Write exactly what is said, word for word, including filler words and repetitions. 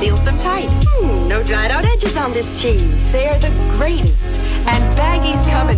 seals them tight. Hmm, no dried out edges on this cheese. They're the greatest. And baggies come